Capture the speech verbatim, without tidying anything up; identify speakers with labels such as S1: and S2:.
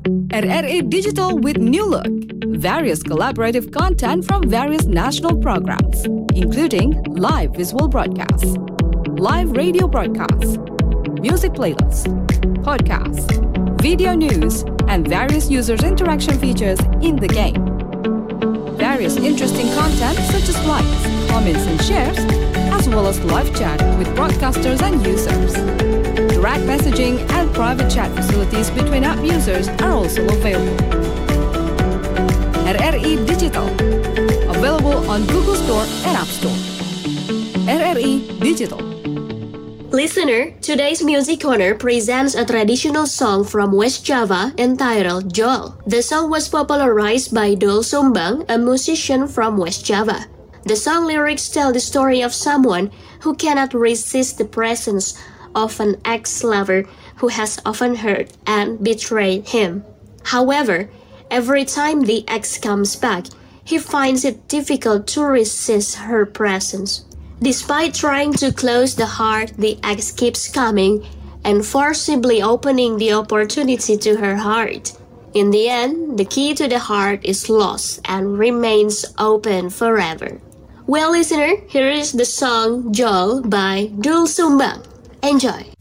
S1: R R A Digital with new look. Various collaborative content from various national programs, including live visual broadcasts, live radio broadcasts, music playlists, podcasts, video news, and various users' interaction features in the game. Various interesting content such as likes, comments, and shares, as well as live chat with broadcasters and users. Direct messaging and private chat facilities between app users are also available. R R E Digital, available on Google Store and App Store. R R E Digital.
S2: Listener, today's Music Corner presents a traditional song from West Java entitled Jol. The song was popularized by Doel Sumbang, a musician from West Java. The song lyrics tell the story of someone who cannot resist the presence of an ex-lover who has often hurt and betrayed him. However, every time the ex comes back, he finds it difficult to resist her presence. Despite trying to close the heart, the ex keeps coming and forcibly opening the opportunity to her heart. In the end, the key to the heart is lost and remains open forever. Well, listener, here is the song Jol by Doel Sumbang. Enjoy!